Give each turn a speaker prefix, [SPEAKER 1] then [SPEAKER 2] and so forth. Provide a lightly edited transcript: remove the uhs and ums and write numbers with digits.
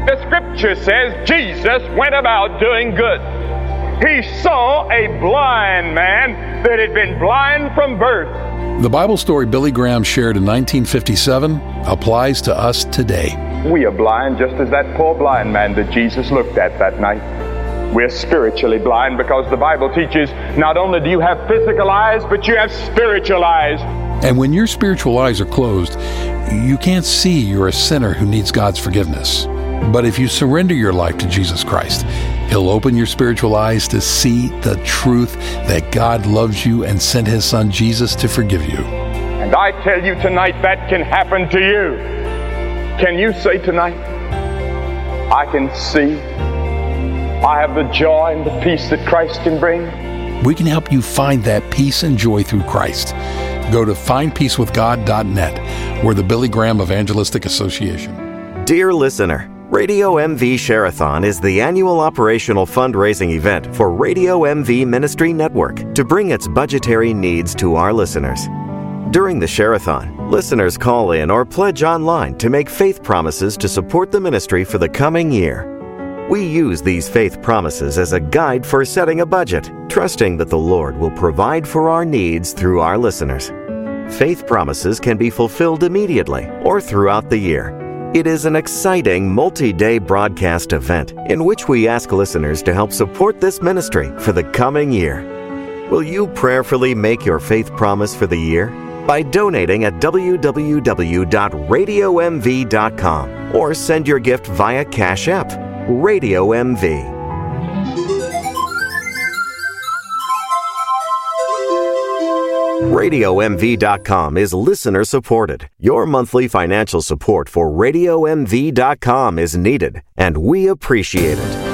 [SPEAKER 1] The scripture says Jesus went about doing good. He saw a blind man that had been blind from birth.
[SPEAKER 2] The Bible story Billy Graham shared in 1957 applies to us today.
[SPEAKER 1] We are blind just as that poor blind man that Jesus looked at that night. We're spiritually blind because the Bible teaches not only do you have physical eyes, but you have spiritual eyes.
[SPEAKER 2] And when your spiritual eyes are closed, you can't see you're a sinner who needs God's forgiveness. But if you surrender your life to Jesus Christ, He'll open your spiritual eyes to see the truth that God loves you and sent His Son Jesus to forgive you.
[SPEAKER 1] And I tell you tonight, that can happen to you. Can you say tonight, I can see, I have the joy and the peace that Christ can bring?
[SPEAKER 2] We can help you find that peace and joy through Christ. Go to findpeacewithgod.net. We're the Billy Graham Evangelistic Association.
[SPEAKER 3] Dear listener, Radio MV Share-a-thon is the annual operational fundraising event for Radio MV Ministry Network to bring its budgetary needs to our listeners. During the Share-a-thon, listeners call in or pledge online to make faith promises to support the ministry for the coming year. We use these faith promises as a guide for setting a budget, trusting that the Lord will provide for our needs through our listeners. Faith promises can be fulfilled immediately or throughout the year. It is an exciting multi-day broadcast event in which we ask listeners to help support this ministry for the coming year. Will you prayerfully make your faith promise for the year? By donating at www.radiomv.com or send your gift via Cash App, Radio MV. RadioMV.com is listener supported. Your monthly financial support for RadioMV.com is needed, and we appreciate it.